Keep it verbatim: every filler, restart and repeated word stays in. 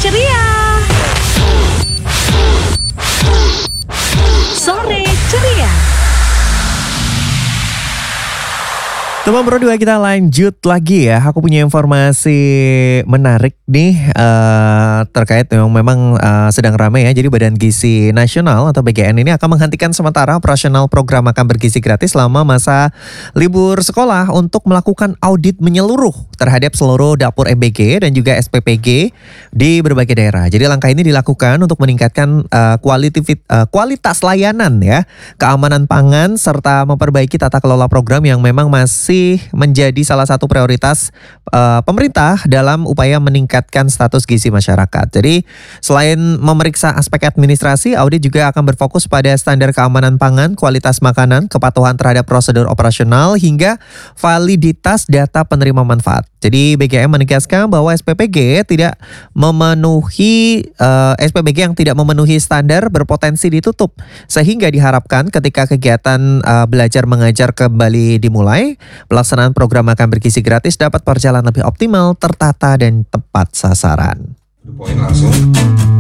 ceria. Sore ceria. Teman Pro dua, kita lanjut lagi ya. Aku punya informasi menarik nih uh, terkait yang memang uh, sedang ramai ya. Jadi Badan Gizi Nasional atau B G N ini akan menghentikan sementara operasional program makan bergizi gratis selama masa libur sekolah untuk melakukan audit menyeluruh terhadap seluruh dapur M B G dan juga S P P G di berbagai daerah. Jadi langkah ini dilakukan untuk meningkatkan uh, kualitas, uh, kualitas layanan ya, keamanan pangan serta memperbaiki tata kelola program yang memang masih menjadi salah satu prioritas uh, pemerintah dalam upaya meningkatkan status gizi masyarakat. Jadi selain memeriksa aspek administrasi, audit juga akan berfokus pada standar keamanan pangan, kualitas makanan, kepatuhan terhadap prosedur operasional, hingga validitas data penerima manfaat. Jadi B G M menegaskan bahwa S P P G tidak memenuhi uh, S P P G yang tidak memenuhi standar berpotensi ditutup, sehingga diharapkan ketika kegiatan uh, belajar mengajar kembali dimulai, pelaksanaan program makan bergizi gratis dapat berjalan lebih optimal, tertata, dan tepat sasaran. Poin langsung.